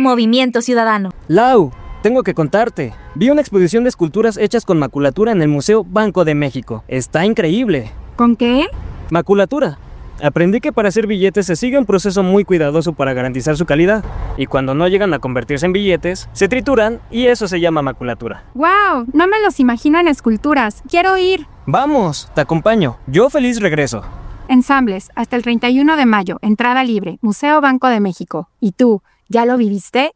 Movimiento Ciudadano. Lau, tengo que contarte. Vi una exposición de esculturas hechas con maculatura en el Museo Banco de México. Está increíble. ¿Con qué? Maculatura. Aprendí que para hacer billetes se sigue un proceso muy cuidadoso para garantizar su calidad. Y cuando no llegan a convertirse en billetes, se trituran y eso se llama maculatura. ¡Wow! No me los imagino en esculturas. ¡Quiero ir! Vamos, te acompaño. Yo feliz regreso. Ensambles, hasta el 31 de mayo, entrada libre, Museo Banco de México. ¿Y tú, ya lo viviste?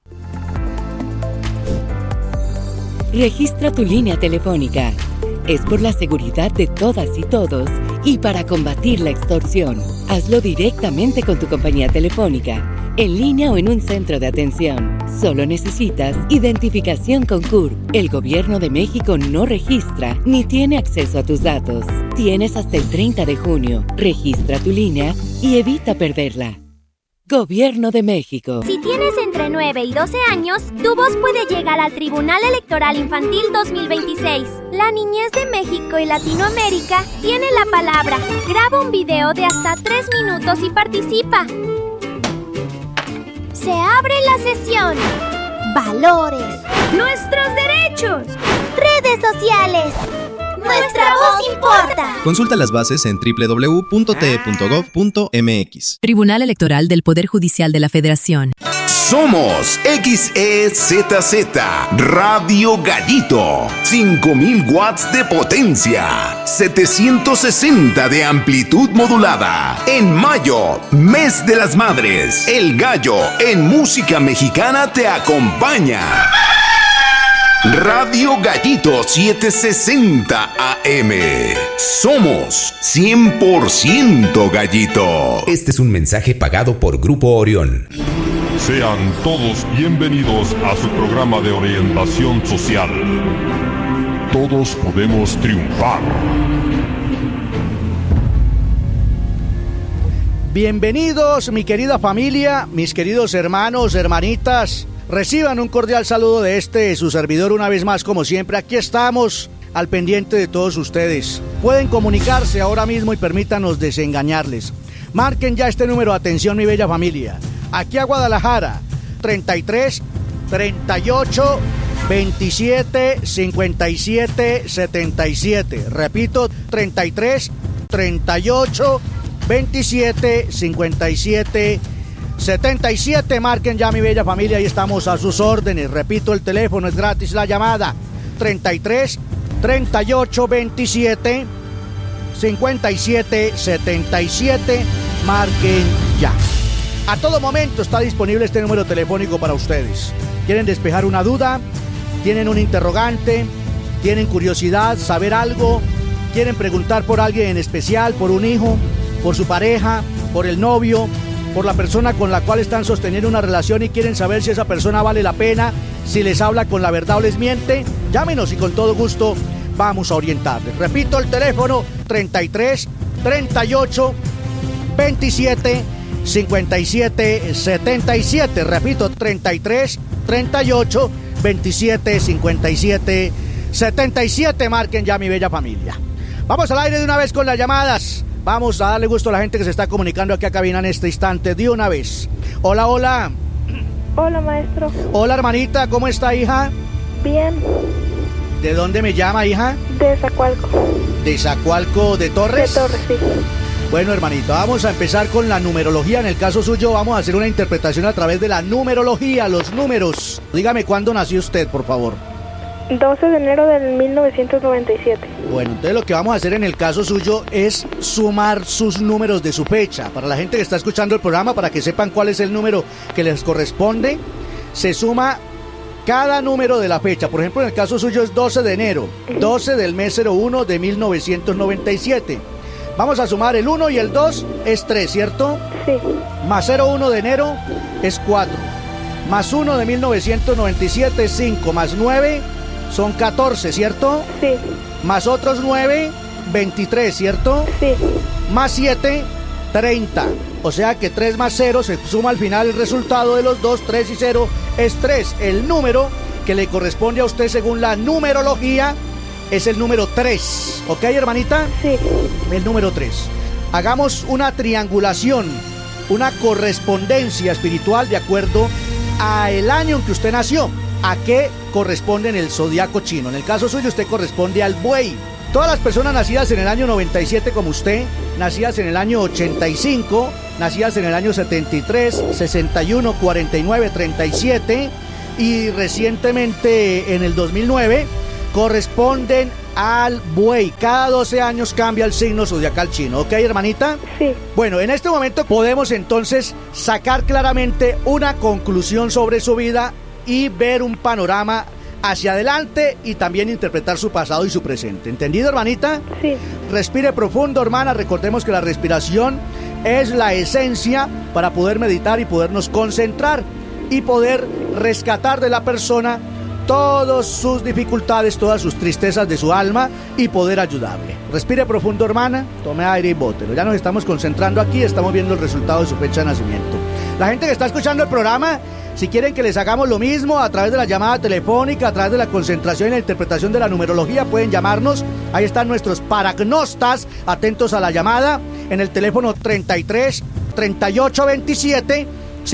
Registra tu línea telefónica. Es por la seguridad de todas y todos y para combatir la extorsión. Hazlo directamente con tu compañía telefónica, en línea o en un centro de atención. Solo necesitas identificación con CURP. El Gobierno de México no registra ni tiene acceso a tus datos. Tienes hasta el 30 de junio. Registra tu línea y evita perderla. Gobierno de México. Si tienes entre 9 y 12 años, tu voz puede llegar al Tribunal Electoral Infantil 2026. La niñez de México y Latinoamérica tiene la palabra. Graba un video de hasta 3 minutos y participa. Se abre la sesión. Valores. Nuestros derechos. Redes sociales. Nuestra voz importa. Consulta las bases en www.te.gov.mx. Tribunal Electoral del Poder Judicial de la Federación. Somos XEZZ Radio Gallito. 5000 watts de potencia. 760 de amplitud modulada. En mayo, mes de las madres. El Gallo en música mexicana te acompaña. Radio Gallito 760 AM. Somos 100% Gallito. Este es un mensaje pagado por Grupo Orión. Sean todos bienvenidos a su programa de orientación social. Todos podemos triunfar. Bienvenidos, mi querida familia, mis queridos hermanos, hermanitas. Reciban un cordial saludo de su servidor una vez más, como siempre. Aquí estamos al pendiente de todos ustedes. Pueden comunicarse ahora mismo y permítanos desengañarles. Marquen ya este número, atención mi bella familia. Aquí a Guadalajara, 33 38 27 57 77. Repito, 33 38 27 57 77, marquen ya mi bella familia, ahí estamos a sus órdenes. Repito, el teléfono es gratis, la llamada 33 38 27 57 77, marquen ya. A todo momento está disponible este número telefónico para ustedes. ¿Quieren despejar una duda? ¿Tienen un interrogante? ¿Tienen curiosidad, saber algo? ¿Quieren preguntar por alguien en especial, por un hijo, por su pareja, por el novio, por la persona con la cual están sosteniendo una relación y quieren saber si esa persona vale la pena, si les habla con la verdad o les miente? Llámenos y con todo gusto vamos a orientarles. Repito, el teléfono 33 38 27 57 77. Repito, 33 38 27 57 77. Marquen ya mi bella familia. Vamos al aire de una vez con las llamadas. Vamos a darle gusto a la gente que se está comunicando aquí a cabina en este instante de una vez. Hola, hola. Hola, maestro. Hola, hermanita, ¿cómo está, hija? Bien. ¿De dónde me llama, hija? De Zacualco. ¿De Zacualco de Torres? De Torres, sí. Bueno, hermanito, vamos a empezar con la numerología. En el caso suyo vamos a hacer una interpretación a través de la numerología, los números. Dígame cuándo nació usted, por favor. 12 de enero del 1997. Bueno, entonces lo que vamos a hacer en el caso suyo es sumar sus números de su fecha. Para la gente que está escuchando el programa, para que sepan cuál es el número que les corresponde, se suma cada número de la fecha. Por ejemplo, en el caso suyo es 12 de enero, 12 del mes 01 de 1997. Vamos a sumar el 1 y el 2 es 3, ¿cierto? Sí. Más 01 de enero es 4. Más 1 de 1997 es 5. Más 9 son 14, ¿cierto? Sí. Más otros 9, 23, ¿cierto? Sí. Más 7, 30. O sea que 3 más 0 se suma al final el resultado de los dos. 3 y 0 es 3. El número que le corresponde a usted según la numerología es el número 3. ¿Ok, hermanita? Sí. El número 3. Hagamos una triangulación, una correspondencia espiritual de acuerdo a el año en que usted nació, a qué corresponde en el zodiaco chino. En el caso suyo, usted corresponde al buey. Todas las personas nacidas en el año 97 como usted, nacidas en el año 85, nacidas en el año 73, 61, 49, 37 y recientemente en el 2009, corresponden al buey. Cada 12 años cambia el signo zodiacal chino. ¿Ok, hermanita? Sí. Bueno, en este momento podemos entonces sacar claramente una conclusión sobre su vida y ver un panorama hacia adelante y también interpretar su pasado y su presente. ¿Entendido, hermanita? Sí. Respire profundo, hermana. Recordemos que la respiración es la esencia para poder meditar y podernos concentrar y poder rescatar de la persona todas sus dificultades, todas sus tristezas de su alma y poder ayudarle. Respire profundo, hermana, tome aire y bótelo. Ya nos estamos concentrando aquí, estamos viendo el resultado de su fecha de nacimiento. La gente que está escuchando el programa, si quieren que les hagamos lo mismo a través de la llamada telefónica, a través de la concentración y la interpretación de la numerología, pueden llamarnos. Ahí están nuestros paragnostas, atentos a la llamada, en el teléfono 33 38 27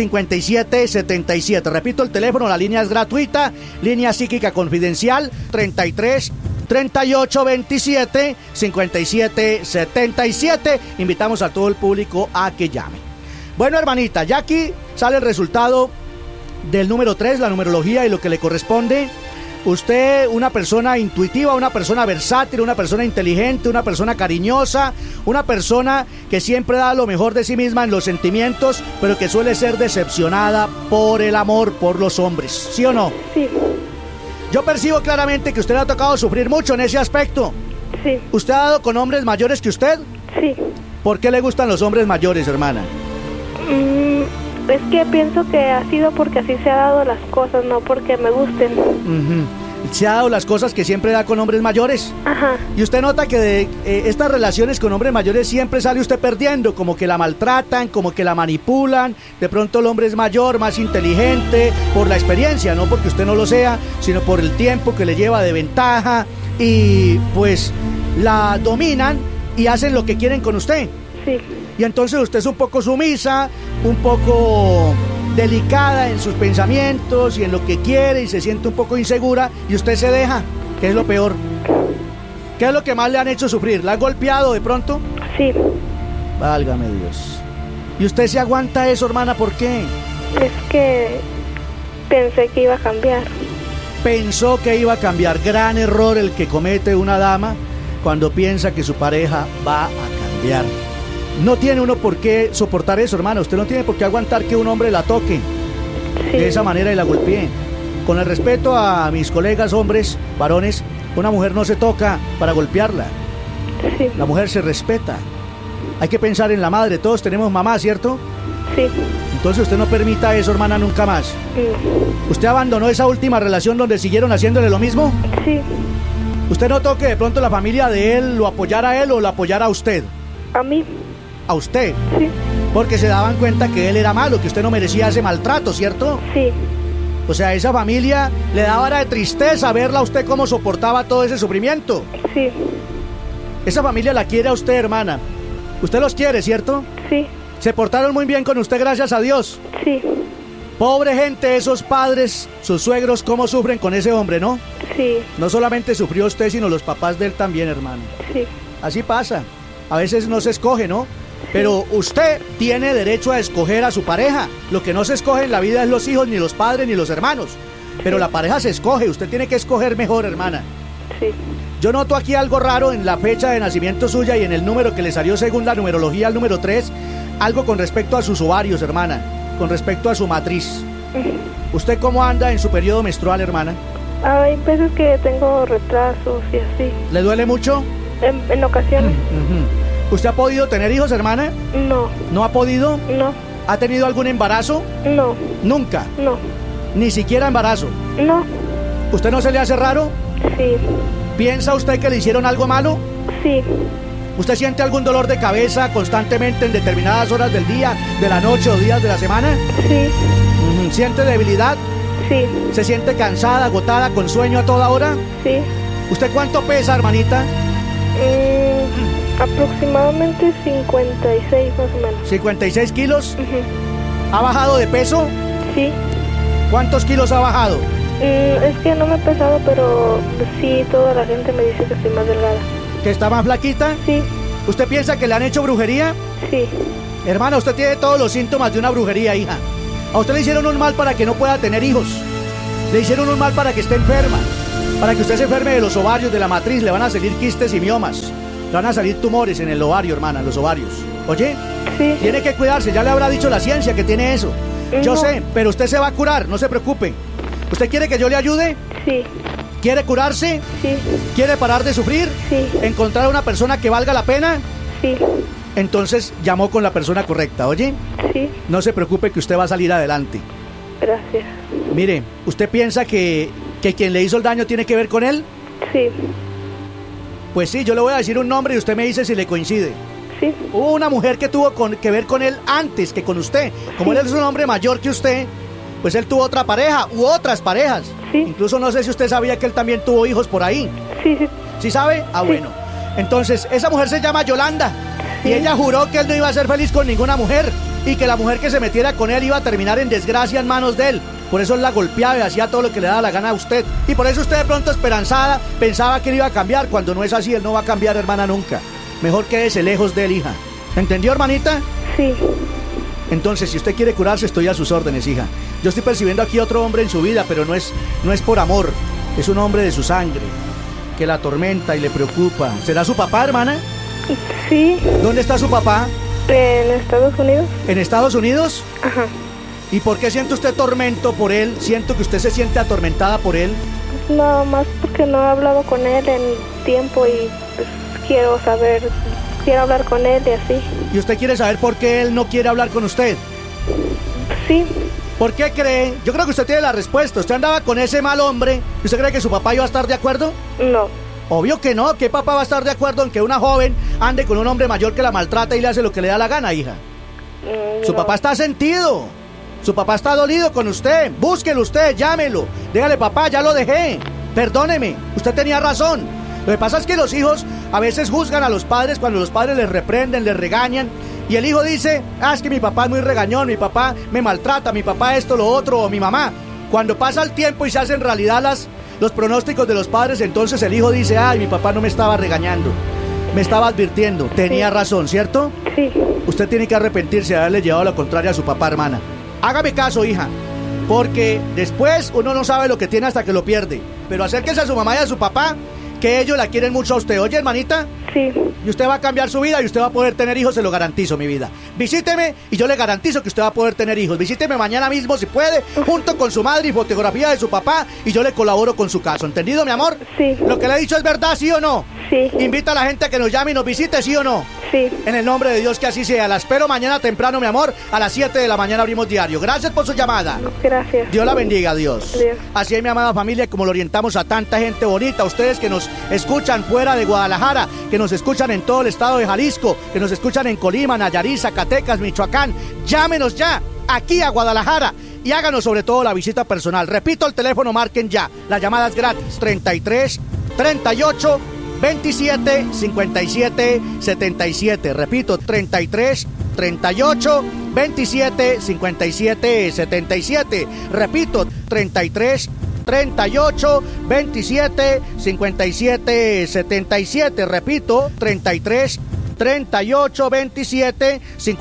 5777. Repito el teléfono, la línea es gratuita, línea psíquica confidencial 33 38 27 57 77. Invitamos a todo el público a que llame. Bueno, hermanita, ya aquí sale el resultado del número 3, la numerología y lo que le corresponde. Usted, una persona intuitiva, una persona versátil, una persona inteligente, una persona cariñosa, una persona que siempre da lo mejor de sí misma en los sentimientos, pero que suele ser decepcionada por el amor, por los hombres. ¿Sí o no? Sí. Yo percibo claramente que usted le ha tocado sufrir mucho en ese aspecto. Sí. ¿Usted ha dado con hombres mayores que usted? Sí. ¿Por qué le gustan los hombres mayores, hermana? Es que pienso que ha sido porque así se ha dado las cosas, no porque me gusten. Se ha dado las cosas que siempre da con hombres mayores. Ajá. Y usted nota que de estas relaciones con hombres mayores siempre sale usted perdiendo, como que la maltratan, como que la manipulan. De pronto el hombre es mayor, más inteligente, por la experiencia, no porque usted no lo sea, sino por el tiempo que le lleva de ventaja. Y pues la dominan y hacen lo que quieren con usted. Sí. Y entonces usted es un poco sumisa, un poco delicada en sus pensamientos y en lo que quiere y se siente un poco insegura y usted se deja, que es lo peor. ¿Qué es lo que más le han hecho sufrir? ¿La han golpeado de pronto? Sí. Válgame Dios. ¿Y usted se aguanta eso, hermana? ¿Por qué? Es que pensé que iba a cambiar. Pensó que iba a cambiar. Gran error el que comete una dama cuando piensa que su pareja va a cambiar. No tiene uno por qué soportar eso, hermano. Usted no tiene por qué aguantar que un hombre la toque de esa manera y la golpee. Con el respeto a mis colegas hombres, varones, una mujer no se toca para golpearla. Sí. La mujer se respeta. Hay que pensar en la madre. Todos tenemos mamá, ¿cierto? Sí. Entonces usted no permita eso, hermana, nunca más. ¿Usted abandonó esa última relación donde siguieron haciéndole lo mismo? Sí. ¿Usted notó que de pronto la familia de él lo apoyara a él o lo apoyara a usted? A mí. ¿A usted? Sí. Porque se daban cuenta que él era malo, que usted no merecía ese maltrato, ¿cierto? Sí. O sea, esa familia le daba de tristeza verla a usted cómo soportaba todo ese sufrimiento. Sí. Esa familia la quiere a usted, hermana. Usted los quiere, ¿cierto? Sí. Se portaron muy bien con usted, gracias a Dios. Sí. Pobre gente, esos padres, sus suegros, cómo sufren con ese hombre, ¿no? Sí. No solamente sufrió usted, sino los papás de él también, hermano. Sí. Así pasa. A veces no se escoge, ¿no? Pero usted tiene derecho a escoger a su pareja. Lo que no se escoge en la vida es los hijos, ni los padres, ni los hermanos. Pero la pareja se escoge, usted tiene que escoger mejor, hermana. Sí. Yo noto aquí algo raro en la fecha de nacimiento suya y en el número que le salió según la numerología, el número 3. Algo con respecto a sus ovarios, hermana. Con respecto a su matriz. ¿Usted cómo anda en su periodo menstrual, hermana? Hay veces que tengo retrasos y así. ¿Le duele mucho? En ocasiones. ¿Usted ha podido tener hijos, hermana? No. ¿No ha podido? No. ¿Ha tenido algún embarazo? No. ¿Nunca? No. ¿Ni siquiera embarazo? No. ¿Usted no se le hace raro? Sí. ¿Piensa usted que le hicieron algo malo? Sí. ¿Usted siente algún dolor de cabeza constantemente en determinadas horas del día, de la noche o días de la semana? Sí. ¿Siente debilidad? Sí. ¿Se siente cansada, agotada, con sueño a toda hora? Sí. ¿Usted cuánto pesa, hermanita? Aproximadamente 56 más o menos. ¿56 kilos? ¿Ha bajado de peso? Sí. ¿Cuántos kilos ha bajado? Es que no me he pesado, pero sí, toda la gente me dice que estoy más delgada. ¿Que está más flaquita? Sí. ¿Usted piensa que le han hecho brujería? Sí. Hermana, usted tiene todos los síntomas de una brujería, hija. A usted le hicieron un mal para que no pueda tener hijos. Le hicieron un mal para que esté enferma. Para que usted se enferme de los ovarios, de la matriz. Le van a salir quistes y miomas. Le van a salir tumores en el ovario, hermana, en los ovarios. ¿Oye? Sí. Tiene que cuidarse, ya le habrá dicho la ciencia que tiene eso. Yo sé, pero usted se va a curar, no se preocupe. ¿Usted quiere que yo le ayude? Sí. ¿Quiere curarse? Sí. ¿Quiere parar de sufrir? Sí. ¿Encontrar a una persona que valga la pena? Sí. Entonces llamó con la persona correcta, ¿oye? Sí. No se preocupe que usted va a salir adelante. Gracias. Mire, ¿usted piensa que quien le hizo el daño tiene que ver con él? Sí. Pues sí, yo le voy a decir un nombre y usted me dice si le coincide. Sí. Hubo una mujer que tuvo que ver con él antes que con usted. Como él es un hombre mayor que usted, pues él tuvo otra pareja u otras parejas. Sí. Incluso no sé si usted sabía que él también tuvo hijos por ahí. Sí, sí. ¿Sí sabe? Ah, sí. Bueno. Entonces, esa mujer se llama Yolanda. Sí. Y ella juró que él no iba a ser feliz con ninguna mujer. Y que la mujer que se metiera con él iba a terminar en desgracia en manos de él. Por eso él la golpeaba y hacía todo lo que le daba la gana a usted. Y por eso usted de pronto esperanzada pensaba que él iba a cambiar. Cuando no es así, él no va a cambiar, hermana, nunca. Mejor quédese lejos de él, hija. ¿Entendió, hermanita? Sí. Entonces, si usted quiere curarse, estoy a sus órdenes, hija. Yo estoy percibiendo aquí otro hombre en su vida, pero no es por amor. Es un hombre de su sangre, que la atormenta y le preocupa. ¿Será su papá, hermana? Sí. ¿Dónde está su papá? En Estados Unidos. ¿En Estados Unidos? Ajá. ¿Y por qué siente usted tormento por él? Siento que usted se siente atormentada por él. Nada más porque no he hablado con él en tiempo y pues, quiero hablar con él y así. ¿Y usted quiere saber por qué él no quiere hablar con usted? Sí. ¿Por qué cree? Yo creo que usted tiene la respuesta. ¿Usted andaba con ese mal hombre? ¿Usted cree que su papá iba a estar de acuerdo? No. Obvio que no. ¿Qué papá va a estar de acuerdo en que una joven ande con un hombre mayor que la maltrata y le hace lo que le da la gana, hija? Su papá está sentido. Su papá está dolido con usted. Búsquelo usted, llámelo. Dígale, papá, ya lo dejé. Perdóneme, usted tenía razón. Lo que pasa es que los hijos a veces juzgan a los padres cuando los padres les reprenden, les regañan. Y el hijo dice, es que mi papá es muy regañón, mi papá me maltrata, mi papá esto, lo otro, o mi mamá. Cuando pasa el tiempo y se hacen realidad los pronósticos de los padres, entonces el hijo dice, mi papá no me estaba regañando, me estaba advirtiendo, tenía razón, ¿cierto? Sí. Usted tiene que arrepentirse de haberle llevado la contraria a su papá, hermana. Hágame caso, hija, porque después uno no sabe lo que tiene hasta que lo pierde. Pero acérquese a su mamá y a su papá, que ellos la quieren mucho a usted. ¿Oye, hermanita? Sí. Y usted va a cambiar su vida y usted va a poder tener hijos, se lo garantizo, mi vida. Visíteme y yo le garantizo que usted va a poder tener hijos. Visíteme mañana mismo si puede, junto con su madre y fotografía de su papá, y yo le colaboro con su caso. ¿Entendido, mi amor? Sí. ¿Lo que le he dicho es verdad, sí o no? Sí. ¿Invita a la gente a que nos llame y nos visite, sí o no? Sí. En el nombre de Dios, que así sea. La espero mañana temprano, mi amor. A las 7 de la mañana abrimos diario. Gracias por su llamada. Gracias. Dios la bendiga, Dios. Dios. Así es, mi amada familia, como lo orientamos a tanta gente bonita. Ustedes que nos escuchan fuera de Guadalajara, que nos escuchan en todo el estado de Jalisco, que nos escuchan en Colima, Nayarit, Zacatecas, Michoacán. Llámenos ya aquí a Guadalajara y háganos sobre todo la visita personal. Repito el teléfono, marquen ya. La llamada es gratis. 33 38 27 57 77. Repito, 33 38 27 57 77. Repito, 33 38 27 57 77. Repito, 33 38 27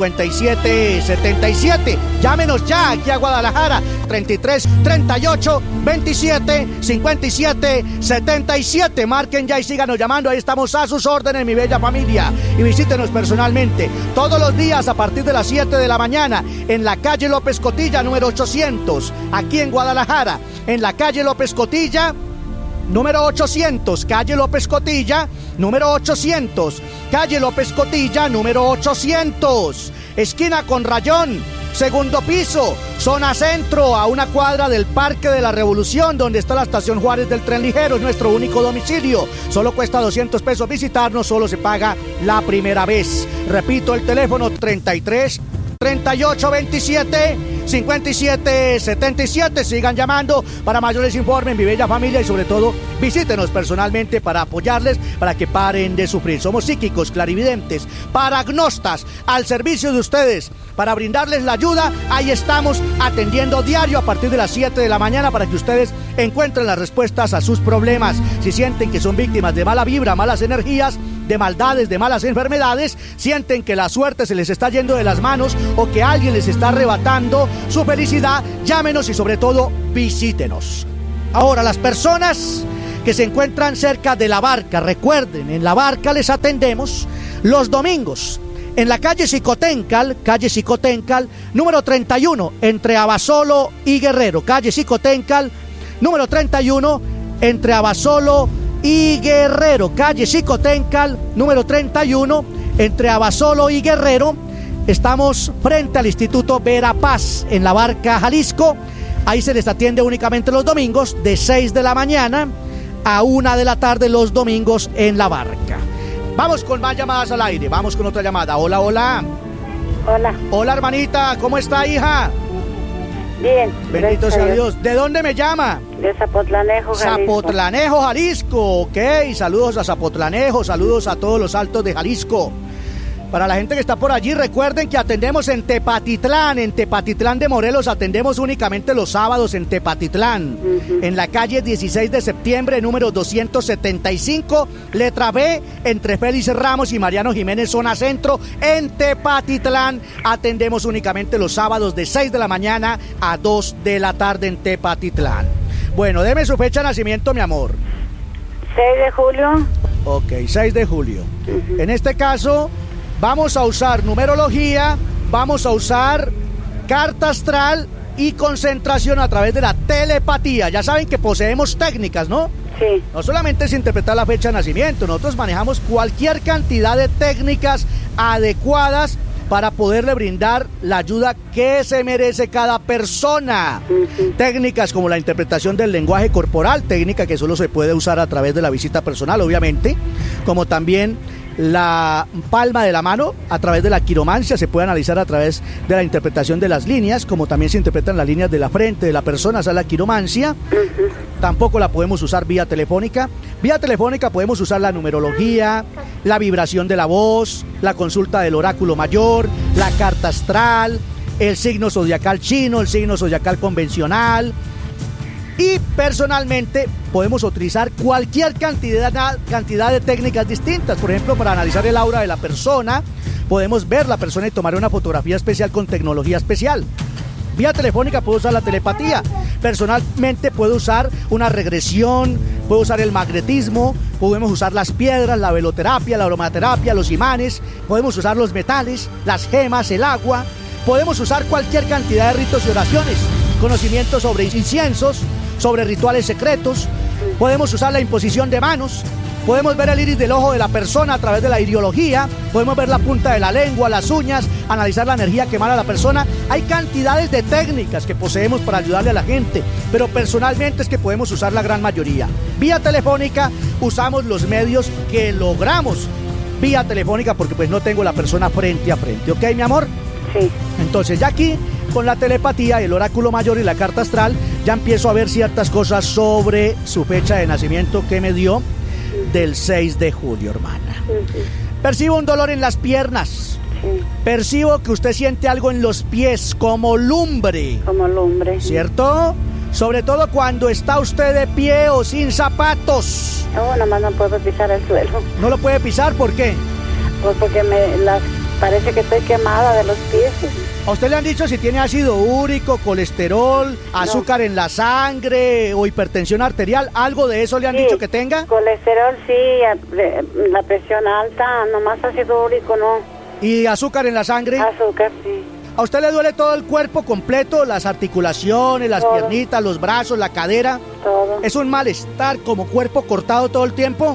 57 77. Llámenos ya aquí a Guadalajara. 33 38 27 57 77. Marquen ya y síganos llamando. Ahí estamos a sus órdenes, mi bella familia. Y visítenos personalmente todos los días a partir de las 7 de la mañana en la calle López Cotilla, número 800, aquí en Guadalajara. En la calle López Cotilla, número 800, calle López Cotilla, número 800, calle López Cotilla, número 800, esquina con Rayón, segundo piso, zona centro, a una cuadra del Parque de la Revolución, donde está la estación Juárez del Tren Ligero. Es nuestro único domicilio. Solo cuesta 200 pesos visitarnos, solo se paga la primera vez. Repito el teléfono, 33 38 27 5777. Sigan llamando para mayores informes, mi bella familia, y sobre todo visítenos personalmente para apoyarles, para que paren de sufrir. Somos psíquicos, clarividentes, paragnostas, al servicio de ustedes, para brindarles la ayuda. Ahí estamos atendiendo diario a partir de las 7 de la mañana para que ustedes encuentren las respuestas a sus problemas. Si sienten que son víctimas de mala vibra, malas energías, de maldades, de malas enfermedades, sienten que la suerte se les está yendo de las manos o que alguien les está arrebatando su felicidad, llámenos y sobre todo visítenos. Ahora, las personas que se encuentran cerca de La Barca, recuerden, en La Barca les atendemos los domingos en la calle Xicoténcal, número 31, entre Abasolo y Guerrero. Calle Xicoténcal, número 31, entre Abasolo y Guerrero. Calle Xicoténcal, número 31, entre Abasolo y Guerrero. Estamos frente al Instituto Verapaz, en La Barca, Jalisco. Ahí se les atiende únicamente los domingos, de 6 de la mañana a 1 de la tarde los domingos en La Barca. Vamos con más llamadas al aire, vamos con otra llamada. Hola, hola. Hola. Hola, hermanita, ¿cómo está, hija? Bien. Bendito sea Dios. ¿De dónde me llama? De Zapotlanejo, Jalisco. Zapotlanejo, Jalisco. Ok, saludos a Zapotlanejo, saludos a todos los altos de Jalisco. Para la gente que está por allí, recuerden que atendemos en Tepatitlán de Morelos, atendemos únicamente los sábados en Tepatitlán, en la calle 16 de septiembre, número 275, letra B, entre Félix Ramos y Mariano Jiménez, zona centro, en Tepatitlán. Atendemos únicamente los sábados de 6 de la mañana a 2 de la tarde en Tepatitlán. Bueno, deme su fecha de nacimiento, mi amor. 6 de julio. Ok, 6 de julio. En este caso, vamos a usar numerología, vamos a usar carta astral y concentración a través de la telepatía. Ya saben que poseemos técnicas, ¿no? Sí. No solamente es interpretar la fecha de nacimiento, nosotros manejamos cualquier cantidad de técnicas adecuadas para poderle brindar la ayuda que se merece cada persona. Técnicas como la interpretación del lenguaje corporal, técnica que solo se puede usar a través de la visita personal, obviamente, como también la palma de la mano a través de la quiromancia, se puede analizar a través de la interpretación de las líneas, como también se interpretan las líneas de la frente de la persona, esa es la quiromancia. Tampoco la podemos usar vía telefónica. Vía telefónica podemos usar la numerología, la vibración de la voz, la consulta del oráculo mayor, la carta astral, el signo zodiacal chino, el signo zodiacal convencional. Y personalmente podemos utilizar cualquier cantidad de técnicas distintas. Por ejemplo, para analizar el aura de la persona, podemos ver la persona y tomar una fotografía especial con tecnología especial. Vía telefónica puedo usar la telepatía. Personalmente puedo usar una regresión, puedo usar el magnetismo, podemos usar las piedras, la veloterapia, la aromaterapia, los imanes, podemos usar los metales, las gemas, el agua. Podemos usar cualquier cantidad de ritos y oraciones, conocimientos sobre inciensos, sobre rituales secretos. Podemos usar la imposición de manos, podemos ver el iris del ojo de la persona a través de la iriología, podemos ver la punta de la lengua, las uñas, analizar la energía que emana la persona. Hay cantidades de técnicas que poseemos para ayudarle a la gente, pero personalmente es que podemos usar la gran mayoría. Vía telefónica usamos los medios que logramos vía telefónica porque pues no tengo la persona frente a frente, ¿ok, mi amor? Sí. Entonces ya aquí, con la telepatía, el oráculo mayor y la carta astral, ya empiezo a ver ciertas cosas sobre su fecha de nacimiento que me dio del 6 de julio, hermana. Percibo un dolor en las piernas. Percibo que usted siente algo en los pies, como lumbre. Como lumbre. ¿Cierto? Sobre todo cuando está usted de pie o sin zapatos. No, nada más no puedo pisar el suelo. ¿No lo puede pisar? ¿Por qué? Pues porque parece que estoy quemada de los pies. ¿A usted le han dicho si tiene ácido úrico, colesterol, azúcar en la sangre o hipertensión arterial? ¿Algo de eso le han dicho que tenga? Colesterol sí, la presión alta, nomás ácido úrico no. ¿Y azúcar en la sangre? Azúcar, sí. ¿A usted le duele todo el cuerpo completo? Las articulaciones, las piernitas, los brazos, la cadera. Todo. ¿Es un malestar como cuerpo cortado todo el tiempo?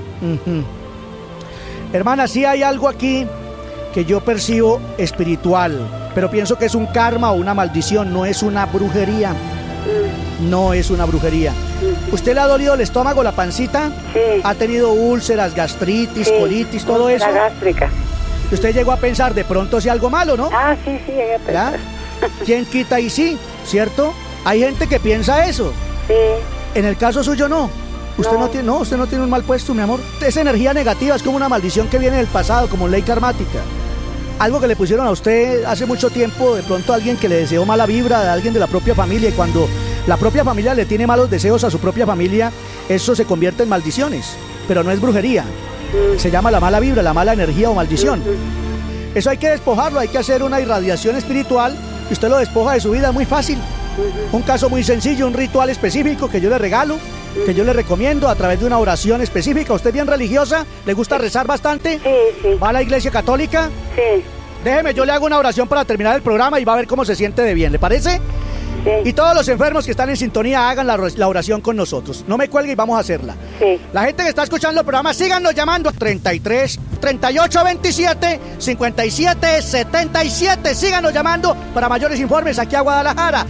Hermana, sí hay algo aquí que yo percibo espiritual, pero pienso que es un karma o una maldición, no es una brujería. No es una brujería. ¿Usted le ha dolido el estómago, la pancita? Sí. ¿Ha tenido úlceras, gastritis, colitis, todo eso? La gástrica. Usted llegó a pensar de pronto si algo malo, ¿no? Ah, sí, llegué a pensar. ¿Quién quita y sí? ¿Cierto? Hay gente que piensa eso. Sí. En el caso suyo no. Usted usted no tiene un mal puesto, mi amor. Esa energía negativa es como una maldición que viene del pasado, como ley karmática. Algo que le pusieron a usted hace mucho tiempo, de pronto alguien que le deseó mala vibra, de alguien de la propia familia, y cuando la propia familia le tiene malos deseos a su propia familia, eso se convierte en maldiciones, pero no es brujería. Se llama la mala vibra, la mala energía o maldición. Eso hay que despojarlo, hay que hacer una irradiación espiritual, y usted lo despoja de su vida, es muy fácil. Un caso muy sencillo, un ritual específico que yo le regalo, que yo le recomiendo a través de una oración específica. ¿Usted es bien religiosa? ¿Le gusta rezar bastante? Sí. ¿Va a la iglesia católica? Sí. Déjeme, yo le hago una oración para terminar el programa y va a ver cómo se siente de bien, ¿le parece? Sí. Y todos los enfermos que están en sintonía hagan la oración con nosotros. No me cuelgue y vamos a hacerla. Sí. La gente que está escuchando el programa, síganos llamando. 33 38 27 57 77. Síganos llamando para mayores informes aquí a Guadalajara.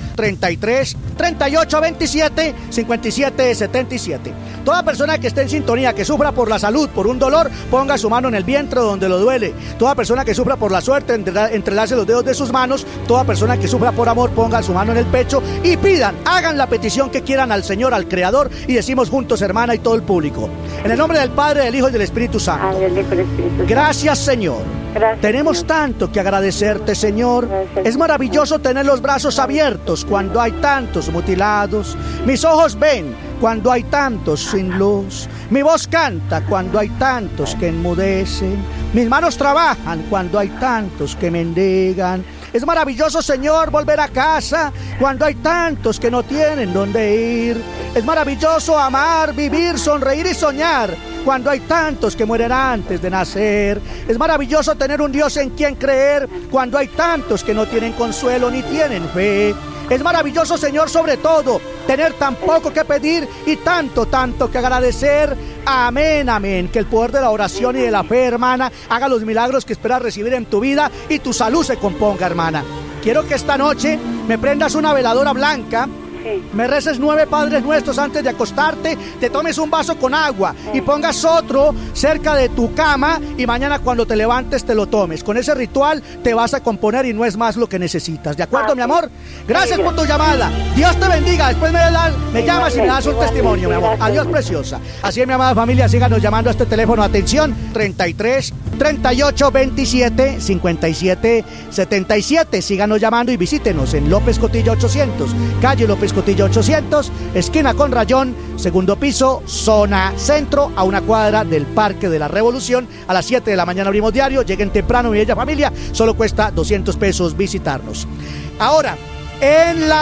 33 38 27 57 77. Toda persona que esté en sintonía, que sufra por la salud, por un dolor, ponga su mano en el vientre donde lo duele. Toda persona que sufra por la suerte, entrelace los dedos de sus manos. Toda persona que sufra por amor, ponga su mano en el pecho y pidan, hagan la petición que quieran al Señor, al Creador, y decimos juntos, hermana, y todo el público. En el nombre del Padre, del Hijo y del Espíritu Santo. Gracias, Señor. Gracias, Tenemos Señor. tanto que agradecerte, Señor. Gracias, Es maravilloso tener los brazos abiertos cuando hay tantos mutilados. Mis ojos ven cuando hay tantos sin luz. Mi voz canta cuando hay tantos que enmudecen. Mis manos trabajan cuando hay tantos que mendigan. Es maravilloso, Señor, volver a casa cuando hay tantos que no tienen dónde ir. Es maravilloso amar, vivir, sonreír y soñar cuando hay tantos que mueren antes de nacer. Es maravilloso tener un Dios en quien creer cuando hay tantos que no tienen consuelo ni tienen fe. Es maravilloso, Señor, sobre todo, tener tan poco que pedir y tanto que agradecer. Amén, amén. Que el poder de la oración y de la fe, hermana, haga los milagros que esperas recibir en tu vida y tu salud se componga, hermana. Quiero que esta noche me prendas una veladora blanca. Sí. Me reces 9 Padres Nuestros antes de acostarte, te tomes un vaso con agua y pongas otro cerca de tu cama y mañana cuando te levantes te lo tomes. Con ese ritual te vas a componer y no es más lo que necesitas. ¿De acuerdo, mi amor? Gracias por tu llamada. Dios te bendiga. Después me llamas y me das un testimonio, mi amor. Adiós, preciosa. Así es, mi amada familia, síganos llamando a este teléfono. Atención, 33 38 27 57 77. Síganos llamando y visítenos en López Cotilla 800, calle López Cotilla 800, esquina con Rayón, segundo piso, zona centro, a una cuadra del Parque de la Revolución. A las 7 de la mañana abrimos diario. Lleguen temprano, mi bella familia. Solo cuesta 200 pesos visitarnos. Ahora, en la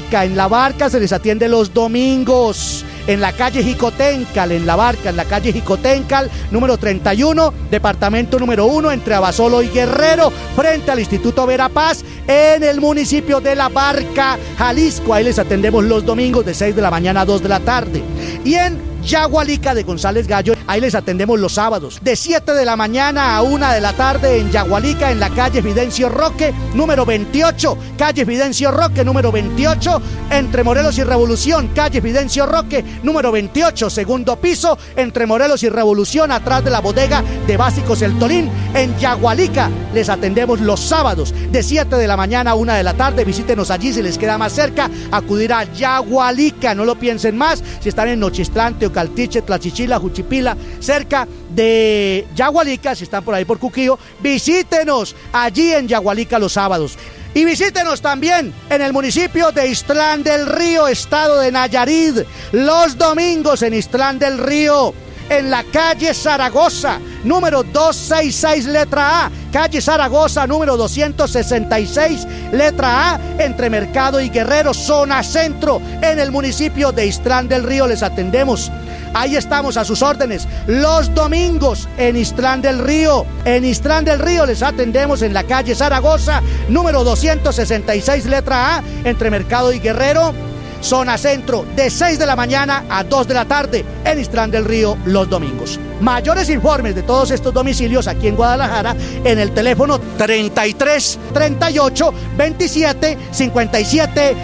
barca se les atiende los domingos. En la calle Jicotencal, en la calle Jicotencal, número 31, departamento número 1, entre Abasolo y Guerrero, frente al Instituto Verapaz, en el municipio de La Barca, Jalisco. Ahí les atendemos los domingos de 6 de la mañana a 2 de la tarde. Y en Yagualica de González Gallo, ahí les atendemos los sábados, de 7 de la mañana a 1 de la tarde en Yagualica, en la calle Fidencio Roque, número 28, calle Fidencio Roque, número 28, entre Morelos y Revolución, calle Fidencio Roque, número 28, segundo piso, entre Morelos y Revolución, atrás de la bodega de Básicos El Tolín, en Yagualica. Les atendemos los sábados, de 7 de la mañana a 1 de la tarde. Visítenos allí si les queda más cerca, acudir a Yagualica, no lo piensen más. Si están en Nochistlán, Teocaltiche, Tlachichila, Juchipila, cerca de Yagualica, si están por ahí por Cuquío, visítenos allí en Yagualica los sábados. Y visítenos también en el municipio de Ixtlán del Río, estado de Nayarit, los domingos en Ixtlán del Río, en la calle Zaragoza, número 266, letra A, calle Zaragoza, número 266, letra A, entre Mercado y Guerrero, zona centro, en el municipio de Ixtlán del Río. Les atendemos. Ahí estamos a sus órdenes los domingos en Ixtlán del Río. En Ixtlán del Río les atendemos en la calle Zaragoza, número 266, letra A, entre Mercado y Guerrero, zona centro, de 6 de la mañana a 2 de la tarde en Ixtlán del Río los domingos. Mayores informes de todos estos domicilios aquí en Guadalajara en el teléfono 33 38 27 57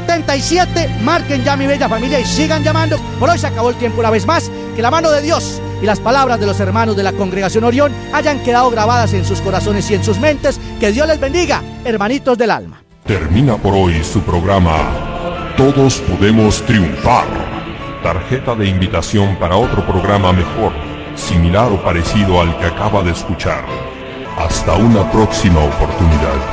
77. Marquen ya, mi bella familia, y sigan llamando. Por hoy se acabó el tiempo una vez más. Que la mano de Dios y las palabras de los hermanos de la Congregación Orión hayan quedado grabadas en sus corazones y en sus mentes. Que Dios les bendiga, hermanitos del alma. Termina por hoy su programa Todos Podemos Triunfar. Tarjeta de invitación para otro programa mejor, similar o parecido al que acaba de escuchar. Hasta una próxima oportunidad.